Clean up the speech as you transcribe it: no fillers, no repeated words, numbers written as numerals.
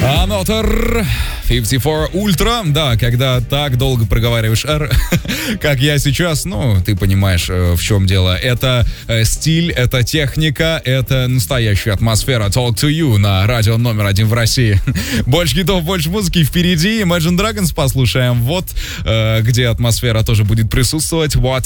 Another 54 Ultra. Да, когда так долго проговариваешь R, как я сейчас, ну, ты понимаешь, в чем дело. Это стиль, это техника, это настоящая атмосфера. Talk to You на радио номер 1 в России. Больше хитов, больше музыки впереди. Imagine Dragons послушаем. Вот где атмосфера тоже будет присутствовать. What